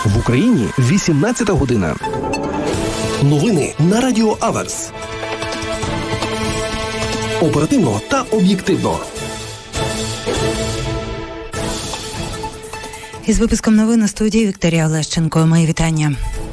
В Україні 18 година. Новини на Радіо Аверс. Оперативно та об'єктивно. Із випуском новин на студії Вікторія Олещенко. Мої вітання.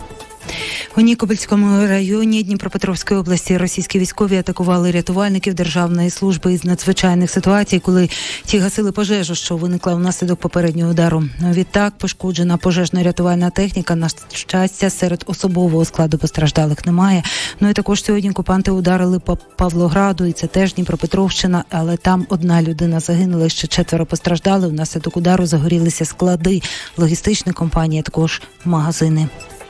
У Нікопольському районі Дніпропетровської області російські військові атакували рятувальників Державної служби із надзвичайних ситуацій, коли ті гасили пожежу, що виникла внаслідок попереднього удару. Відтак пошкоджена пожежно-рятувальна техніка. На щастя, серед особового складу постраждалих немає. І також сьогодні окупанти ударили по Павлограду, і це теж Дніпропетровщина, але там одна людина загинула, ще 4 постраждали. Внаслідок удару загорілися склади, логістичні компанії, а також магазини.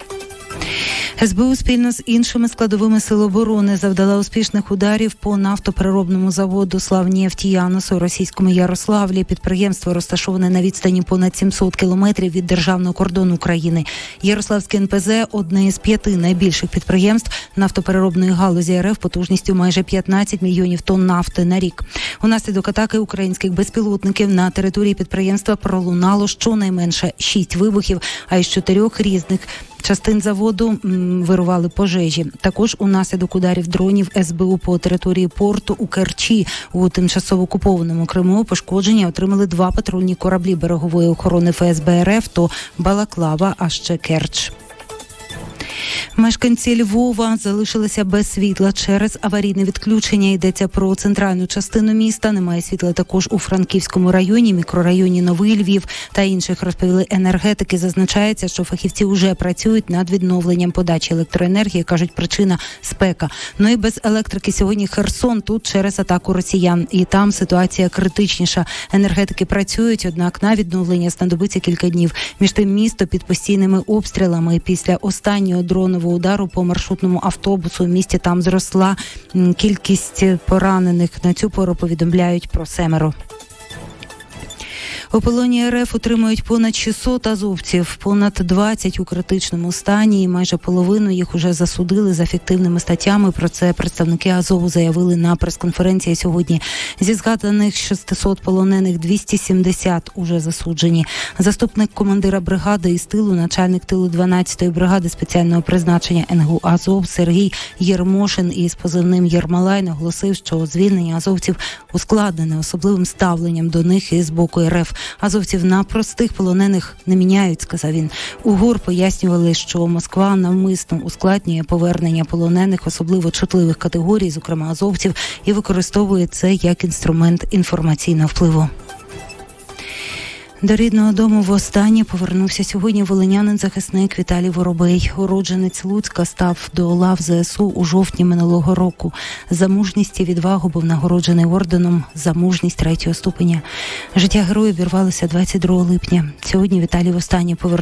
СБУ спільно з іншими складовими сил оборони завдала успішних ударів по нафтопереробному заводу «Славнефть-Янус» у російському Ярославлі. Підприємство розташоване на відстані понад 700 кілометрів від державного кордону України. Ярославське НПЗ – одне із 5 найбільших підприємств нафтопереробної галузі РФ потужністю майже 15 мільйонів тонн нафти на рік. Унаслідок атаки українських безпілотників на території підприємства пролунало щонайменше 6 вибухів, а із 4 різних частин заводу вирували пожежі. Також унаслідок ударів дронів СБУ по території порту у Керчі у тимчасово окупованому Криму пошкодження отримали 2 патрульні кораблі берегової охорони ФСБ РФ, то Балаклава, а ще Керч. Мешканці Львова залишилися без світла через аварійне відключення. Йдеться про центральну частину міста. Немає світла також у Франківському районі, мікрорайоні Новий Львів та інших, розповіли енергетики. Зазначається, що фахівці вже працюють над відновленням подачі електроенергії. Кажуть, причина – спека. І без електрики сьогодні Херсон, тут через атаку росіян. І там ситуація критичніша. Енергетики працюють, однак на відновлення знадобиться кілька днів. Між тим місто під постійними обстрілами. Після останнього дронового удару по маршрутному автобусу в місті там зросла кількість поранених. На цю пору повідомляють про 7. У полоні РФ утримують понад 600 азовців, понад 20 у критичному стані, і майже половину їх уже засудили за фіктивними статтями. Про це представники Азову заявили на прес-конференції сьогодні. Зі згаданих 600 полонених 270 уже засуджені. Заступник командира бригади із тилу, начальник тилу 12-ї бригади спеціального призначення НГУ Азов Сергій Єрмошин із позивним Єрмалай наголосив, що звільнення азовців ускладнене особливим ставленням до них із боку РФ. Азовців на простих полонених не міняють, сказав він. У ГУР пояснювали, що Москва навмисно ускладнює повернення полонених особливо чутливих категорій, зокрема азовців, і використовує це як інструмент інформаційного впливу. До рідного дому востаннє повернувся сьогодні волинянин-захисник Віталій Воробей. Уродженець Луцька став до лав ЗСУ у жовтні минулого року. За мужність і відвагу був нагороджений орденом за мужність 3-го ступеня. Життя героя обірвалося 22 липня. Сьогодні Віталій востаннє повернувся